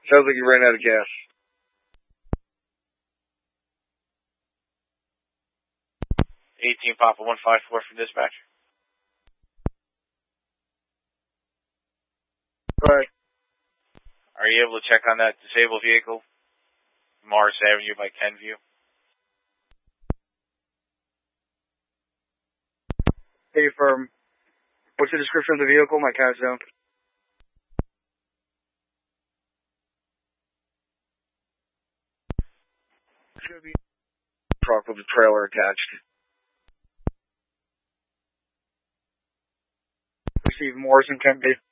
Sounds like you ran out of gas. Papa 154 from dispatch. Right. Are you able to check on that disabled vehicle? Morris Avenue by Kenview. Hey, firm. What's the description of the vehicle? My cat's down. Should be a truck with a trailer attached. Receive Morrison, Kent Bay.